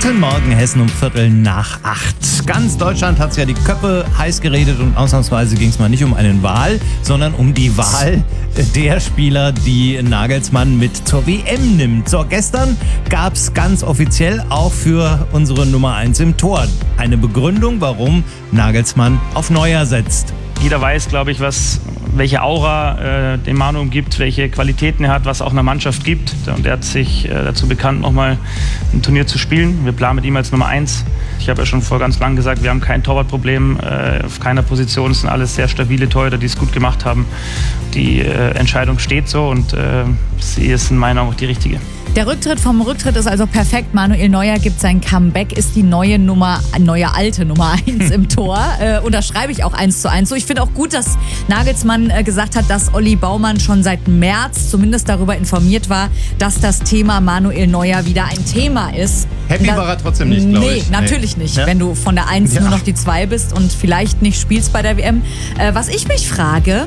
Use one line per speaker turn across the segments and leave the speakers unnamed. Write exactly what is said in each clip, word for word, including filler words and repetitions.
Guten Morgen, Hessen um Viertel nach acht. Ganz Deutschland hat es ja die Köpfe heiß geredet und ausnahmsweise ging es mal nicht um einen Wahl, sondern um die Wahl der Spieler, die Nagelsmann mit zur W M nimmt. So, gestern gab es ganz offiziell auch für unsere Nummer eins im Tor eine Begründung, warum Nagelsmann auf Neuer setzt.
Jeder weiß, glaube ich, was, welche Aura äh, dem Manu umgibt, welche Qualitäten er hat, was auch einer Mannschaft gibt. Und er hat sich äh, dazu bekannt, nochmal ein Turnier zu spielen. Wir planen mit ihm als Nummer eins. Ich habe ja schon vor ganz lang gesagt, wir haben kein Torwartproblem äh, auf keiner Position. Es sind alles sehr stabile Torhüter, die es gut gemacht haben. Die äh, Entscheidung steht so und äh, sie ist in meiner Meinung auch die richtige.
Der Rücktritt vom Rücktritt ist also perfekt. Manuel Neuer gibt sein Comeback, ist die neue Nummer, neue alte Nummer eins im Tor. Äh, und das schreibe ich auch eins zu eins so. Ich finde auch gut, dass Nagelsmann äh, gesagt hat, dass Olli Baumann schon seit März zumindest darüber informiert war, dass das Thema Manuel Neuer wieder ein Thema ist.
Happy
da,
war er trotzdem nicht, glaube
nee,
ich.
Natürlich
nee.
nicht,
ja?
wenn du von der eins
ja.
nur noch die zwei bist und vielleicht nicht spielst bei der W M. Äh, was ich mich frage,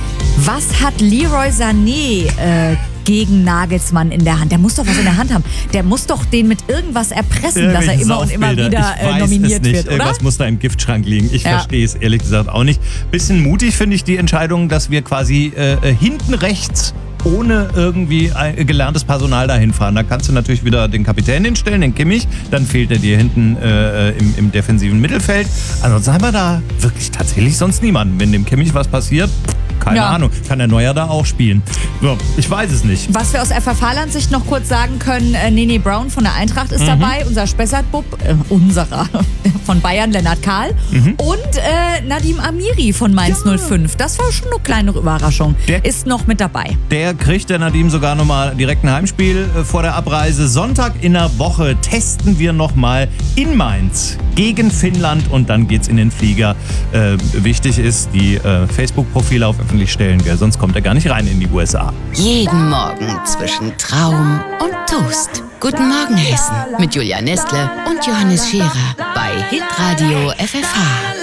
was hat Leroy Sané äh, gegen Nagelsmann in der Hand? Der muss doch was in der Hand haben. Der muss doch den mit irgendwas erpressen, dass er immer und immer wieder äh, nominiert wird, oder?
Irgendwas muss da im Giftschrank liegen. Ich
ja.
verstehe es ehrlich gesagt auch nicht. Bisschen mutig finde ich die Entscheidung, dass wir quasi äh, hinten rechts ohne irgendwie ein gelerntes Personal dahin fahren. Da kannst du natürlich wieder den Kapitän hinstellen, den Kimmich, dann fehlt er dir hinten äh, im, im defensiven Mittelfeld. Ansonsten haben wir da wirklich tatsächlich sonst niemanden. Wenn dem Kimmich was passiert, keine
ja.
Ahnung, kann der Neuer da auch spielen. So, ich weiß es nicht.
Was wir aus F F Haaland-Sicht noch kurz sagen können, äh, Nene Brown von der Eintracht ist mhm. dabei, unser Spessartbub, äh, unserer, von Bayern, Lennart Kahl mhm. und äh, Nadim Amiri von Mainz ja. null fünf. Das war schon eine kleine Überraschung. Der ist noch mit dabei.
Der kriegt der Nadim sogar nochmal direkt ein Heimspiel äh, vor der Abreise. Sonntag in der Woche testen wir nochmal in Mainz gegen Finnland und dann geht's in den Flieger. Äh, wichtig ist, die äh, Facebook-Profile auf öffentlich stellen, gell? Sonst kommt er gar nicht rein in die U S A.
Jeden Morgen zwischen Traum und Toast. Guten Morgen, Hessen. Mit Julia Nestle und Johannes Scherer bei Hitradio F F H.